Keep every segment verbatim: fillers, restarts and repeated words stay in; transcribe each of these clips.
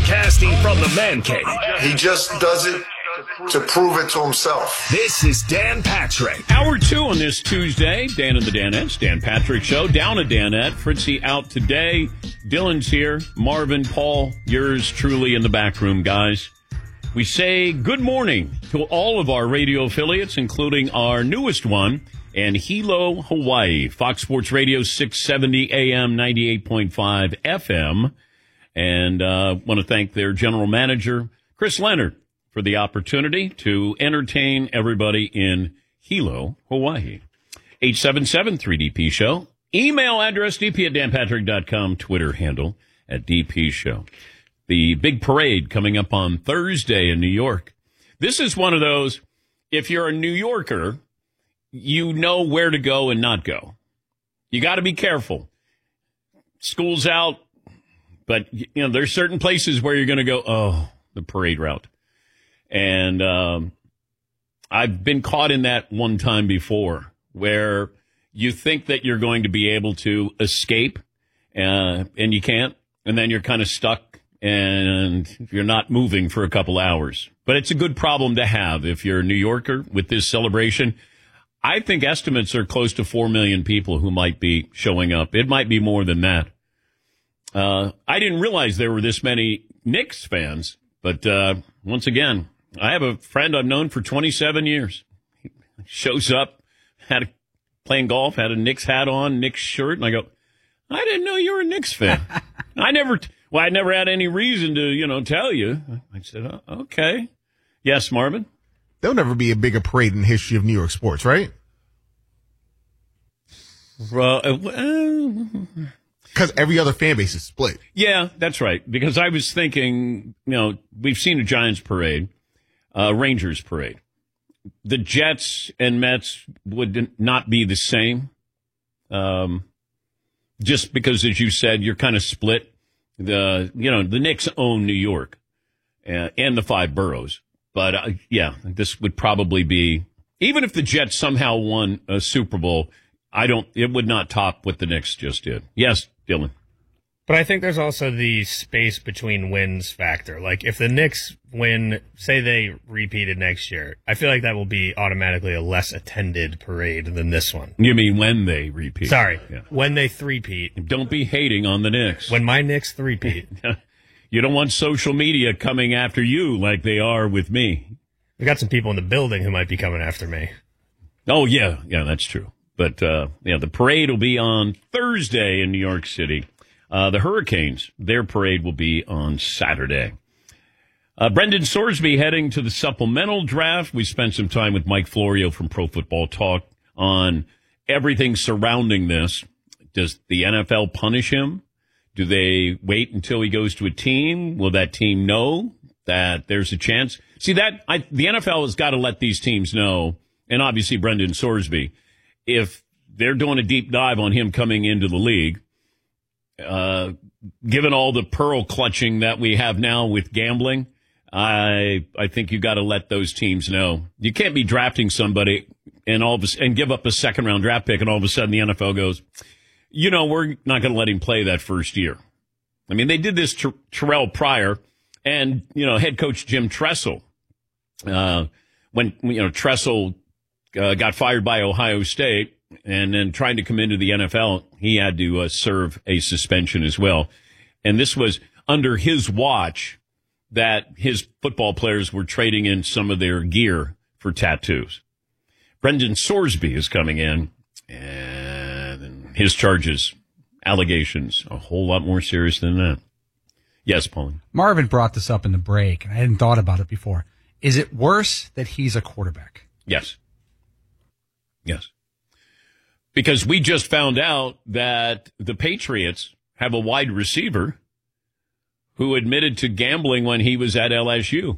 Broadcasting from the man cave. He just does it to prove it to himself. This is Dan Patrick. Hour two on this Tuesday. Dan and the Danettes. Dan Patrick Show. Down a Danette. Fritzy out today. Dylan's here. Marvin, Paul, yours truly in the back room, guys. We say good morning to all of our radio affiliates, including our newest one in Hilo, Hawaii. Fox Sports Radio, six seventy A M, ninety-eight point five F M. And uh want to thank their general manager, Chris Leonard, for the opportunity to entertain everybody in Hilo, Hawaii. eight seven seven three D P Show. Email address, d p at dan patrick dot com. Twitter handle at D P Show. The big parade coming up on Thursday in New York. This is one of those, if you're a New Yorker, you know where to go and not go. You got to be careful. School's out, but you know there's certain places where you're going to go, oh, the parade route. And um, I've been caught in that one time before where you think that you're going to be able to escape uh, and you can't. And then you're kind of stuck and you're not moving for a couple hours. But it's a good problem to have if you're a New Yorker with this celebration. I think estimates are close to four million people who might be showing up. It might be more than that. Uh, I didn't realize there were this many Knicks fans. But uh, once again, I have a friend I've known for twenty-seven years. He shows up, had a, playing golf, had a Knicks hat on, Knicks shirt, and I go, I didn't know you were a Knicks fan. I never, well, I never had any reason to, you know, tell you. I said, oh, okay. Yes, Marvin? There'll never be a bigger parade in the history of New York sports, right? Well, uh, well Because every other fan base is split. Yeah, that's right. Because I was thinking, you know, we've seen a Giants parade, uh, Rangers parade. The Jets and Mets would not be the same. Um, just because, as you said, you're kind of split. The, you know, the Knicks own New York uh, and the five boroughs. But, uh, yeah, this would probably be, even if the Jets somehow won a Super Bowl, I don't, it would not top what the Knicks just did. Yes, Dylan. But I think there's also the space between wins factor. Like, if the Knicks win, say they repeated next year, I feel like that will be automatically a less attended parade than this one. You mean when they repeat? Sorry, yeah. When they three-peat. Don't be hating on the Knicks. When my Knicks three-peat. You don't want social media coming after you like they are with me. We got some people in the building who might be coming after me. Oh, yeah. Yeah, that's true. But, uh, yeah, the parade will be on Thursday in New York City. Uh, the Hurricanes, their parade will be on Saturday. Uh, Brendan Sorsby heading to the supplemental draft. We spent some time with Mike Florio from Pro Football Talk on everything surrounding this. Does the N F L punish him? Do they wait until he goes to a team? Will that team know that there's a chance? See, that I, the N F L has got to let these teams know, and obviously Brendan Sorsby, if they're doing a deep dive on him coming into the league, uh, given all the pearl clutching that we have now with gambling, I I think you got to let those teams know. You can't be drafting somebody and all of a, and give up a second round draft pick, and all of a sudden the N F L goes, you know, we're not going to let him play that first year. I mean, they did this to Terrell Pryor and, you know, head coach Jim Tressel. Uh, when, you know, Tressel uh, got fired by Ohio State, and then trying to come into the N F L, he had to uh, serve a suspension as well. And this was under his watch that his football players were trading in some of their gear for tattoos. Brendan Sorsby is coming in, and his charges, allegations, a whole lot more serious than that. Yes, Pauline. Marvin brought this up in the break, and I hadn't thought about it before. Is it worse that he's a quarterback? Yes. Yes. Because we just found out that the Patriots have a wide receiver who admitted to gambling when he was at L S U.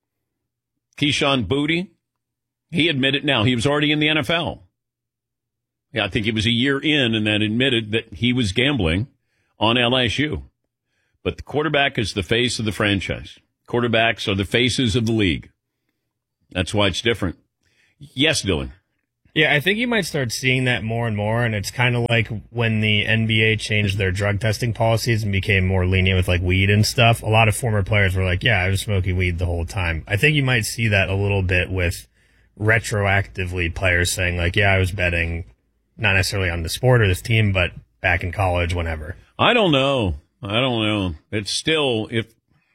Keyshawn Boutte, he admitted now. He was already in the N F L. Yeah, I think he was a year in and then admitted that he was gambling on L S U. But the quarterback is the face of the franchise. Quarterbacks are the faces of the league. That's why it's different. Yes, Dylan. Yeah, I think you might start seeing that more and more, and it's kind of like when the N B A changed their drug testing policies and became more lenient with like weed and stuff. A lot of former players were like, yeah, I was smoking weed the whole time. I think you might see that a little bit with retroactively players saying like, yeah, I was betting not necessarily on the sport or this team, but back in college, whenever. I don't know. I don't know. It's still, if,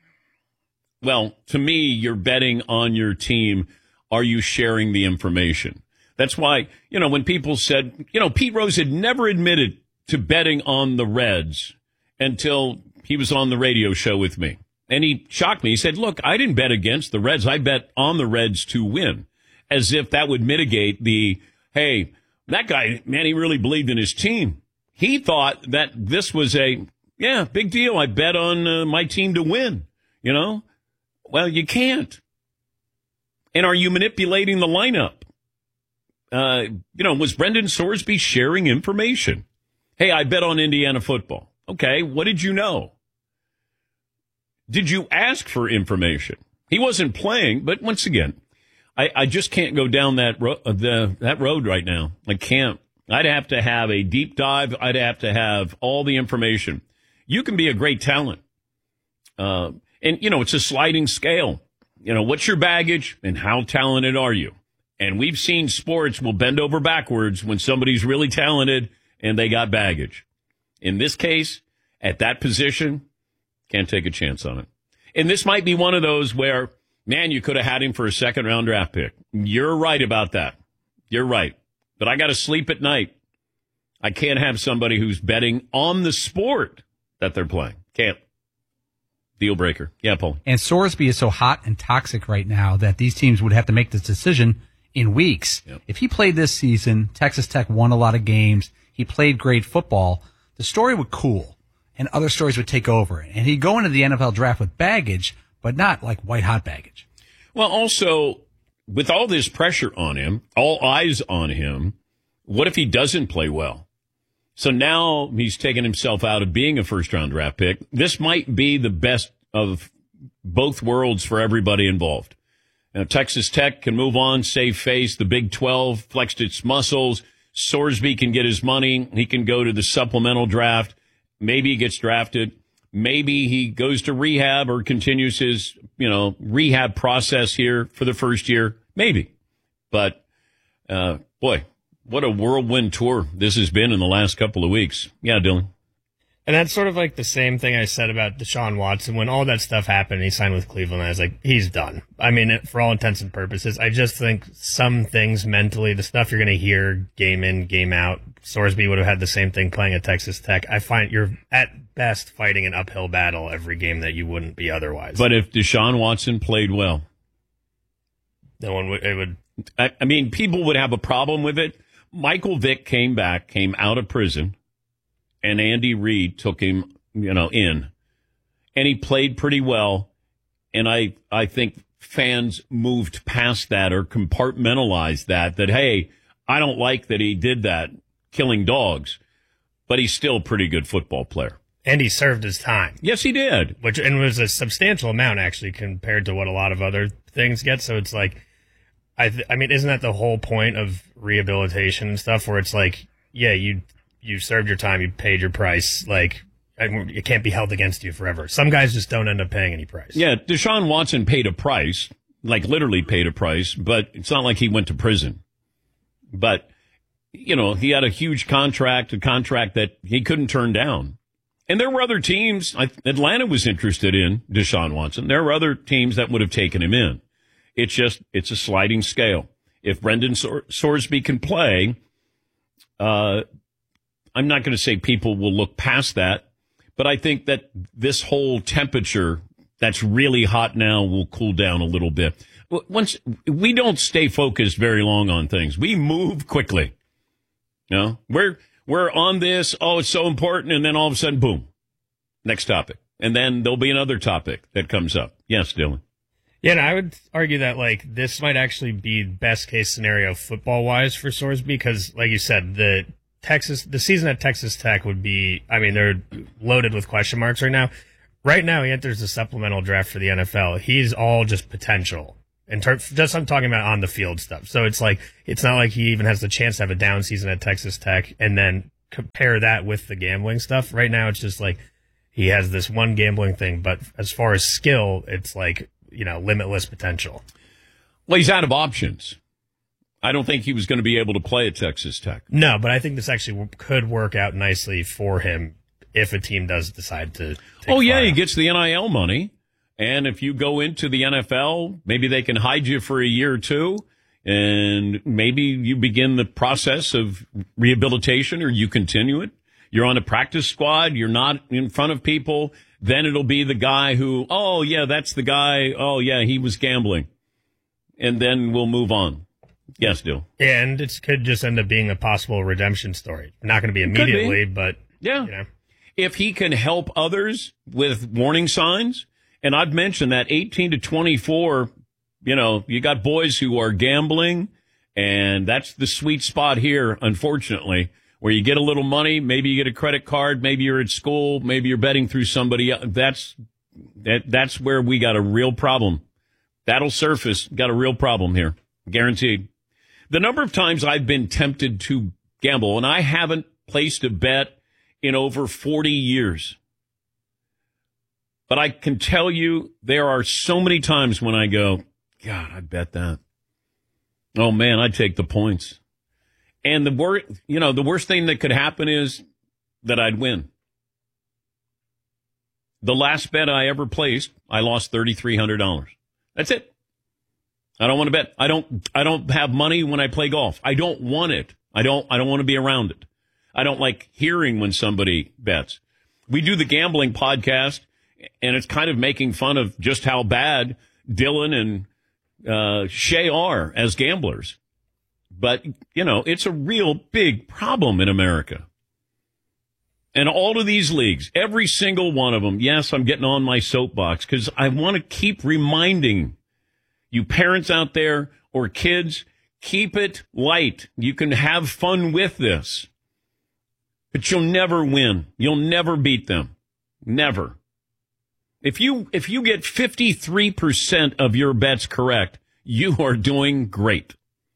well, to me, you're betting on your team. Are you sharing the information? That's why, you know, when people said, you know, Pete Rose had never admitted to betting on the Reds until he was on the radio show with me. And he shocked me. He said, look, I didn't bet against the Reds. I bet on the Reds to win, as if that would mitigate the, hey, that guy, man, he really believed in his team. He thought that this was a, yeah, big deal. I bet on uh, my team to win, you know? Well, you can't. And are you manipulating the lineup? Uh, you know, was Brendan Sorsby sharing information? Hey, I bet on Indiana football. Okay, what did you know? Did you ask for information? He wasn't playing, but once again, I, I just can't go down that, ro- the, that road right now. I can't. I'd have to have a deep dive. I'd have to have all the information. You can be a great talent. Uh, and, you know, it's a sliding scale. You know, what's your baggage and how talented are you? And we've seen sports will bend over backwards when somebody's really talented and they got baggage. In this case, at that position, can't take a chance on it. And this might be one of those where, man, you could have had him for a second round draft pick. You're right about that. You're right. But I got to sleep at night. I can't have somebody who's betting on the sport that they're playing. Can't. Deal breaker. Yeah, Paul. And Sorsby is so hot and toxic right now that these teams would have to make this decision in weeks. Yep. If he played this season, Texas Tech won a lot of games, he played great football, the story would cool and other stories would take over. And he'd go into the N F L draft with baggage, but not like white hot baggage. Well, also, with all this pressure on him, all eyes on him, what if he doesn't play well? So now he's taken himself out of being a first round draft pick. This might be the best of both worlds for everybody involved. Now, Texas Tech can move on, save face. The Big twelve flexed its muscles. Sorsby can get his money. He can go to the supplemental draft. Maybe he gets drafted. Maybe he goes to rehab or continues his, you know, rehab process here for the first year. Maybe. But, uh, boy, what a whirlwind tour this has been in the last couple of weeks. Yeah, Dylan. And that's sort of like the same thing I said about Deshaun Watson. When all that stuff happened, he signed with Cleveland, I was like, he's done. I mean, for all intents and purposes, I just think some things mentally, the stuff you're going to hear game in, game out, Sorsby would have had the same thing playing at Texas Tech. I find you're at best fighting an uphill battle every game that you wouldn't be otherwise. But if Deshaun Watson played well, no one would, it would. I, I mean, people would have a problem with it. Michael Vick came back, came out of prison, and Andy Reid took him, you know, in. And he played pretty well. And I, I think fans moved past that or compartmentalized that, that, hey, I don't like that he did that, killing dogs, but he's still a pretty good football player. And he served his time. Yes, he did. Which, and was a substantial amount, actually, compared to what a lot of other things get. So it's like, I, th- I mean, isn't that the whole point of rehabilitation and stuff, where it's like, yeah, you you served your time, you paid your price, like, it can't be held against you forever. Some guys just don't end up paying any price. Yeah, Deshaun Watson paid a price, like literally paid a price, but it's not like he went to prison. But, you know, he had a huge contract, a contract that he couldn't turn down. And there were other teams, Atlanta was interested in Deshaun Watson. There were other teams that would have taken him in. It's just, it's a sliding scale. If Brendan Sor- Sorsby can play, uh, I'm not going to say people will look past that, but I think that this whole temperature that's really hot now will cool down a little bit. Once we don't stay focused very long on things, we move quickly. You know, we're we're on this. Oh, it's so important, and then all of a sudden, boom, next topic, and then there'll be another topic that comes up. Yes, Dylan. Yeah, and I would argue that, like, this might actually be best case scenario football wise for Sorsby, because, like you said, the Texas, the season at Texas Tech would be, I mean, they're loaded with question marks right now. Right now, he enters the supplemental draft for the N F L. He's all just potential. In terms, just I'm talking about on the field stuff. So it's like it's not like he even has the chance to have a down season at Texas Tech, and then compare that with the gambling stuff. Right now, it's just like he has this one gambling thing, but as far as skill, it's like, you know, limitless potential. Well, he's out of options. I don't think he was going to be able to play at Texas Tech. No, but I think this actually could work out nicely for him if a team does decide to take Oh, yeah, fire. he gets the N I L money. And if you go into the N F L, maybe they can hide you for a year or two, and maybe you begin the process of rehabilitation, or you continue it. You're on a practice squad. You're not in front of people. Then it'll be the guy who, oh, yeah, that's the guy. Oh, yeah, he was gambling. And then we'll move on. Yes, Dill. Yeah, and it could just end up being a possible redemption story. Not going to be immediately, be. but Yeah. you know. If he can help others with warning signs, and I've mentioned that eighteen to twenty-four, you know, you got boys who are gambling, and that's the sweet spot here, unfortunately, where you get a little money, maybe you get a credit card, maybe you're at school, maybe you're betting through somebody else. That's, that, that's where we got a real problem. That'll surface. Got a real problem here. Guaranteed. The number of times I've been tempted to gamble, and I haven't placed a bet in over forty years. But I can tell you there are so many times when I go, God, I bet that. Oh, man, I'd take the points. And the wor- you know, the worst thing that could happen is that I'd win. The last bet I ever placed, I lost three thousand three hundred dollars. That's it. I don't want to bet. I don't I don't have money when I play golf. I don't want it. I don't I don't want to be around it. I don't like hearing when somebody bets. We do the gambling podcast, and it's kind of making fun of just how bad Dylan and uh, Shay are as gamblers. But, you know, it's a real big problem in America. And all of these leagues, every single one of them, yes, I'm getting on my soapbox because I want to keep reminding you parents out there or kids, keep it light. You can have fun with this. But you'll never win. You'll never beat them. Never. If you if you get fifty-three percent of your bets correct, you are doing great.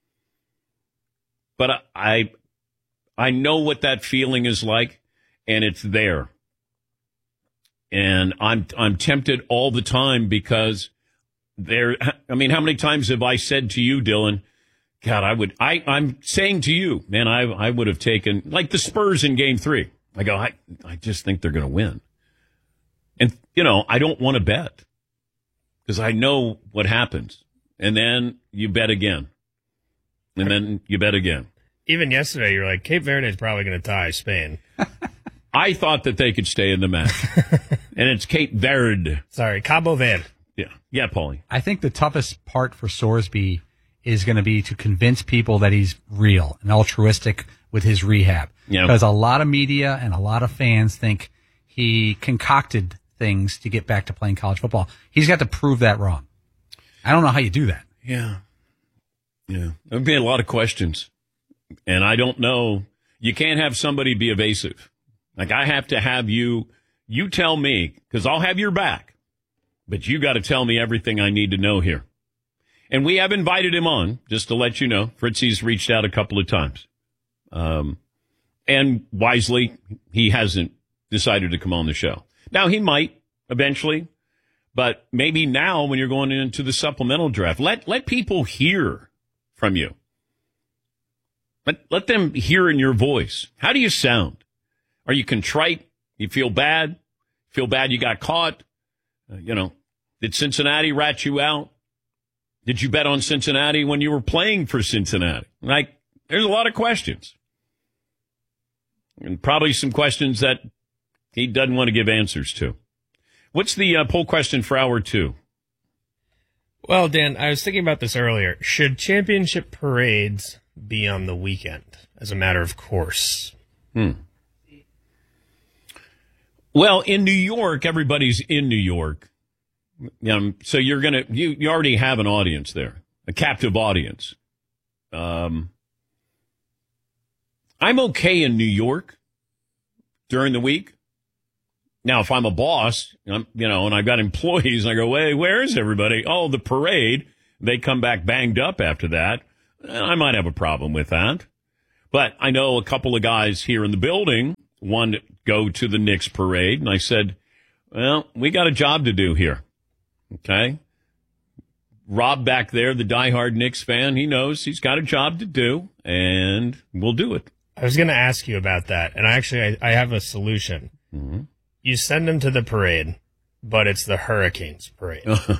But I I know what that feeling is like, and it's there. And I'm I'm tempted all the time because there I mean, how many times have I said to you, Dylan, God, I would I, I'm saying to you, man, I I would have taken like the Spurs in game three. I go, I I just think they're gonna win. And, you know, I don't want to bet because I know what happens. And then you bet again. And then you bet again. Even yesterday, you're like, Cape Verde is probably going to tie Spain. I thought that they could stay in the match. And it's Cape Verde. Sorry, Cabo Verde. Yeah. Yeah, Paulie. I think the toughest part for Sorsby is going to be to convince people that he's real and altruistic with his rehab. Yeah. Because a lot of media and a lot of fans think he concocted things to get back to playing college football. He's got to prove that wrong. I don't know how you do that. Yeah. Yeah. There'll be a lot of questions. And I don't know. You can't have somebody be evasive. Like, I have to have you, you tell me, because I'll have your back. But you got to tell me everything I need to know here. And we have invited him on, just to let you know. Fritzy's reached out a couple of times. Um, and wisely, he hasn't decided to come on the show. Now, he might eventually, but maybe now when you're going into the supplemental draft, let let people hear from you. Let, let them hear in your voice. How do you sound? Are you contrite? You feel bad? Feel bad you got caught? Uh, you know, did Cincinnati rat you out? Did you bet on Cincinnati when you were playing for Cincinnati? Like, there's a lot of questions. And probably some questions that he doesn't want to give answers to. What's the uh, poll question for hour two? Well, Dan, I was thinking about this earlier. Should championship parades be on the weekend as a matter of course? Hmm. Well, in New York, everybody's in New York. Um, so you're going to, you, you already have an audience there, a captive audience. Um, I'm okay in New York during the week. Now, if I'm a boss, I'm, you know, and I've got employees, and I go, hey, where is everybody? Oh, the parade. they come back banged up after that, I might have a problem with that. But I know a couple of guys here in the building want to go to the Knicks parade, and I said, well, we got a job to do here. Okay? Rob back there, the diehard Knicks fan, he knows he's got a job to do, and we'll do it. I was going to ask you about that, and actually I, I have a solution. Mm-hmm. You send them to the parade, but it's the Hurricanes parade.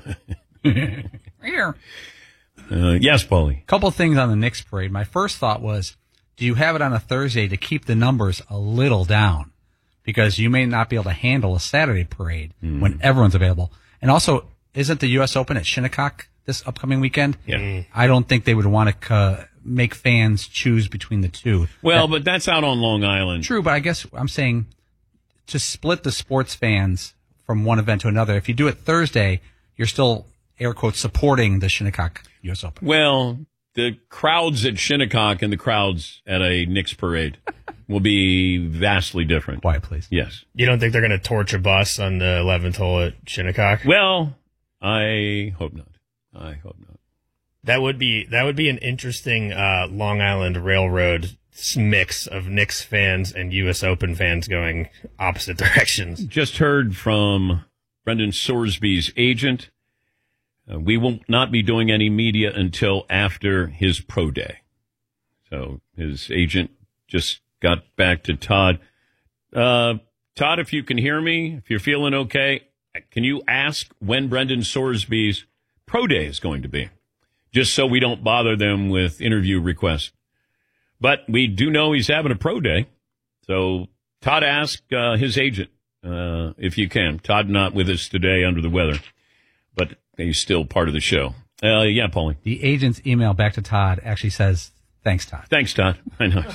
Here. Uh, yes, Paulie. A couple things on the Knicks parade. My first thought was, do you have it on a Thursday to keep the numbers a little down? Because you may not be able to handle a Saturday parade mm. when everyone's available. And also, isn't the U S Open at Shinnecock this upcoming weekend? Yeah. I don't think they would want to uh, make fans choose between the two. Well, that, but that's out on Long Island. True, but I guess I'm saying to split the sports fans from one event to another. If you do it Thursday, you're still, air quotes, supporting the Shinnecock U S Open. Well, the crowds at Shinnecock and the crowds at a Knicks parade will be vastly different. Quiet, please. Yes. You don't think they're going to torch a bus on the eleventh hole at Shinnecock? Well, I hope not. I hope not. That would be that would be an interesting uh, Long Island Railroad mix of Knicks fans and U S Open fans going opposite directions. Just heard from Brendan Sorsby's agent. Uh, we will not be doing any media until after his pro day. So his agent just got back to Todd. Uh, Todd, if you can hear me, if you're feeling okay, can you ask when Brendan Sorsby's pro day is going to be? Just so we don't bother them with interview requests. But we do know he's having a pro day. So Todd, ask uh, his agent uh, if you can. Todd not with us today under the weather, but he's still part of the show. Uh, yeah, Paulie. The agent's email back to Todd actually says, thanks, Todd. Thanks, Todd. I know.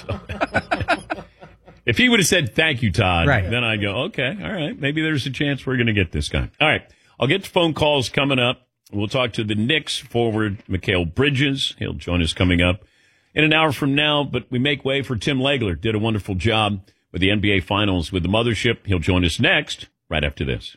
If he would have said, thank you, Todd, right. then I'd go, okay, all right, maybe there's a chance we're going to get this guy. All right, I'll get to phone calls coming up. We'll talk to the Knicks forward, Mikal Bridges. He'll join us coming up in an hour from now, but we make way for Tim Legler. Did a wonderful job with the N B A Finals with the mothership. He'll join us next, right after this.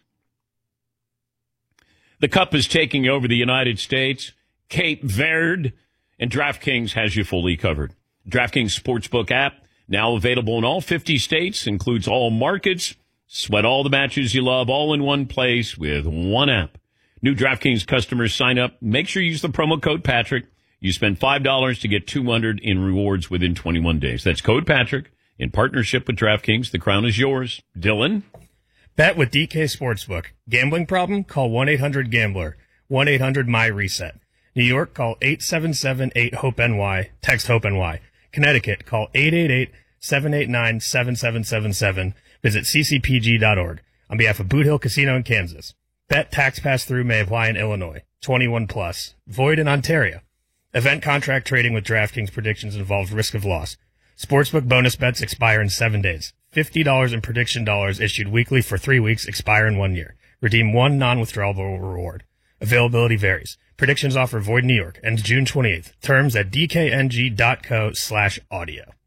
The Cup is taking over the United States, Cape Verde, and DraftKings has you fully covered. DraftKings Sportsbook app, now available in all fifty states, includes all markets. Sweat all the matches you love all in one place with one app. New DraftKings customers sign up. Make sure you use the promo code Patrick. You spend five dollars to get two hundred dollars in rewards within twenty-one days. That's code Patrick in partnership with DraftKings. The crown is yours. Dylan? Bet with D K Sportsbook. Gambling problem? Call one eight hundred gambler. one eight hundred my reset. New York, call eight seven seven eight hope N Y. Text HOPE-NY. Connecticut, call eight eight eight seven eight nine seven seven seven seven. Visit c c p g dot org. On behalf of Boot Hill Casino in Kansas. Bet tax pass-through may apply in Illinois. twenty-one plus. Void in Ontario. Event contract trading with DraftKings predictions involves risk of loss. Sportsbook bonus bets expire in seven days. fifty dollars in prediction dollars issued weekly for three weeks expire in one year. Redeem one non-withdrawable reward. Availability varies. Predictions offer void in New York. Ends June twenty-eighth. Terms at d k n g dot co slash audio.